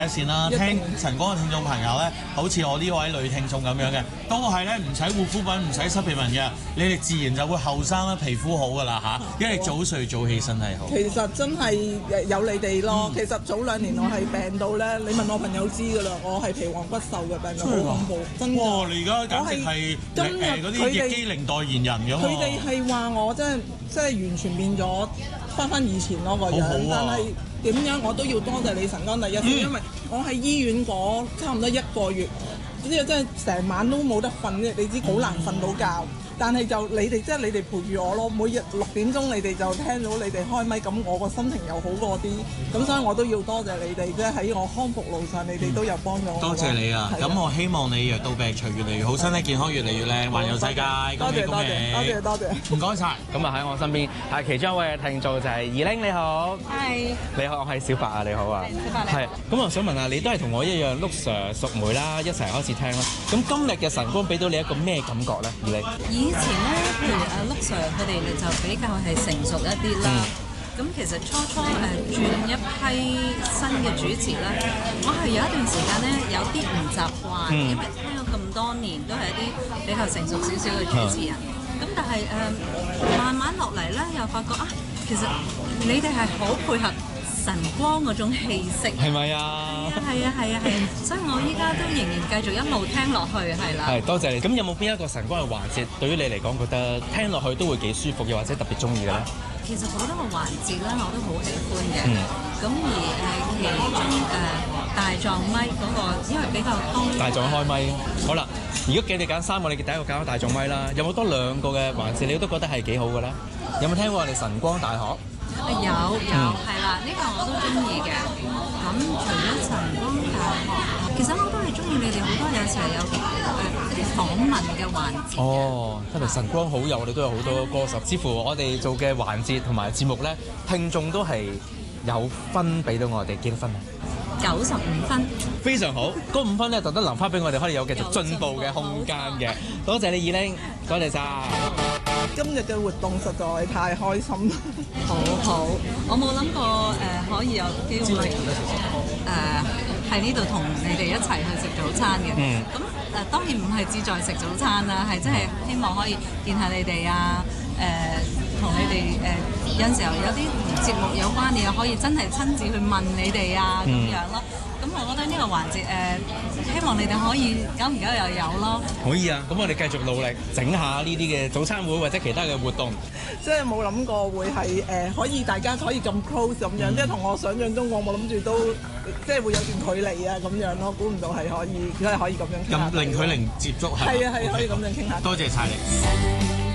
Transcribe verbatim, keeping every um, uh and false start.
一線啦，聽晨光嘅聽眾朋友咧，好似我呢位女聽眾咁樣嘅，都係咧唔使護膚品，唔使濕皮紋嘅，你哋自然就會後生啦，皮膚好噶啦嚇，因為早睡早起身體好。 其實真係有你哋咯，嗯、其實早兩年我係病到咧，你問我朋友知噶啦，我係皮黃骨瘦嘅病到好恐怖，真㗎。哇！你而家簡直係誒嗰啲易機靈代言人咁啊！佢哋係話我真係即係完全變咗翻翻以前咯個樣，好好啊、但係。點樣我都要多謝你晨光第一線，嗯、因為我喺醫院嗰差唔多一個月，呢個真係成晚都冇得瞓啫，你知好難瞓到覺。但係就你哋即係你哋陪住我咯，每日六點鐘你哋就聽到你哋開咪，咁我個心情又好過啲，咁所以我都要多謝你哋，即係喺我康復路上，你哋都有幫咗我。多謝你啊！咁的我希望你藥到病除越嚟越好，身體健康越嚟越靚，環遊世界。多謝多謝多謝多謝，唔該晒。咁啊喺我身邊係其中一位聽眾就係二玲，你好。係。你好，我係小白啊，你好啊。小白你好。係。咁我想問下你都係同我一樣，陸 Sir 淑梅啦，一齊開始聽啦。咁今日嘅晨光俾到你一個咩感覺咧？二玲。以前咧，譬如阿陸 Sir 佢哋咧就比較係成熟一啲啦。咁、嗯、其實初初誒、呃、轉一批新嘅主持咧，我係有一段時間咧有啲唔習慣，嗯、因為聽咗咁多年都係一啲比較成熟少少嘅主持人。咁、嗯、但係誒、呃、慢慢落嚟咧，又發覺啊，其實你哋係好配合晨光嗰種氣息，係咪啊？係啊係啊係啊！所以我依家都仍然繼續一路聽落去，係啦。係多謝你。咁有冇邊一個晨光嘅環節對於你嚟講覺得聽落去都會幾舒服，又或者特別中意嘅咧？其實好多個環節咧，我都好喜歡嘅。咁、嗯、而誒其中誒、呃、大狀咪嗰、那個，因為比較通。大狀開咪，好啦。如果叫你揀三個，你第一個揀大狀咪啦。有冇多兩個嘅環節你都覺得係幾好嘅咧？有冇聽過我哋晨光大學？有有係啦，呢、嗯、個我都中意嘅。咁除咗晨光大學，其實我都係中意你哋好多有時候有誒一啲訪問嘅環節。哦，因為晨光好友，我哋都有好多歌手。似乎我哋做嘅環節同埋節目咧，聽眾都係有分俾到我哋幾多分啊？九十五分，非常好。嗰五分咧，特登留翻俾我哋，可以有繼續進步嘅空間嘅。多謝你，二玲，多謝晒。今日嘅活動實在太開心啦！好好，我冇諗過誒、呃、可以有機會誒喺呢度同你哋一齊去食早餐嘅。嗯。咁誒、呃、當然唔係志在食早餐啦，係真係希望可以見下你哋啊！誒、呃，同你哋誒、呃、有陣時候有啲節目有關，你又可以真係親自去問你哋啊咁、嗯、樣咯。咁我覺得呢個環節誒、呃，希望你哋可以久唔久又有咯。可以啊，咁我哋繼續努力整下呢啲嘅早餐會或者其他嘅活動。即係冇諗過會係誒、呃、可以大家可以咁 close 咁樣，嗯、即係同我想象中我冇諗住都即係會有段距離啊咁樣咯，估唔到係可以，真係可以咁樣傾下。咁零距離接觸係。係啊係，可以咁樣傾下。多謝晒你。